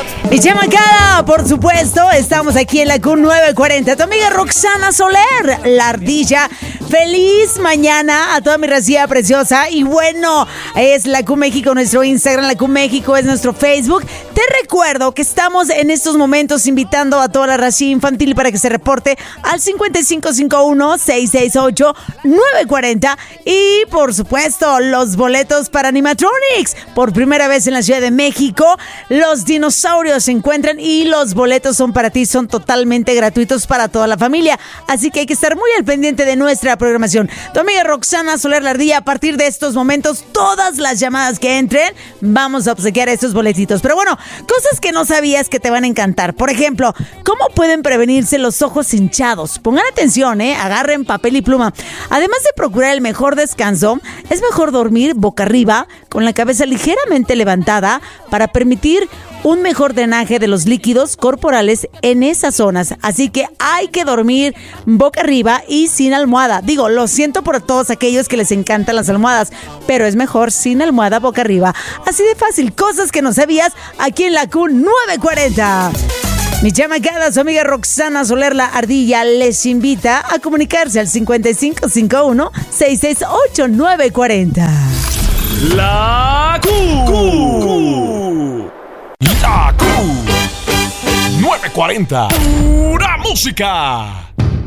Mi chamacada, por supuesto, estamos aquí en la Q940. Tu amiga Roxana Soler, la ardilla. Feliz mañana a toda mi racía preciosa. Y bueno, es la Q México, nuestro Instagram, la Q México es nuestro Facebook. Te recuerdo que estamos en estos momentos invitando a toda la racía infantil para que se reporte al 5551-668-940. Y por supuesto, los boletos para Animatronics. Por primera vez en la Ciudad de México, los dinosaurios se encuentran y los boletos son para ti, son totalmente gratuitos para toda la familia. Así que hay que estar muy al pendiente de nuestra programación. Tu amiga Roxana Soler Lardilla, a partir de estos momentos, todas las llamadas que entren, vamos a obsequiar estos boletitos. Pero bueno, cosas que no sabías que te van a encantar. Por ejemplo, ¿cómo pueden prevenirse los ojos hinchados? Pongan atención, agarren papel y pluma. Además de procurar el mejor descanso, es mejor dormir boca arriba, con la cabeza ligeramente levantada, para permitir un mejor drenaje de los líquidos corporales en esas zonas. Así que hay que dormir boca arriba y sin almohada. Digo, lo siento por todos aquellos que les encantan las almohadas, pero es mejor sin almohada boca arriba. Así de fácil, cosas que no sabías aquí en la Q940. Mi chamacada, su amiga Roxana Soler, la ardilla, les invita a comunicarse al 5551-668-940. La Q. La Q 940. Pura música.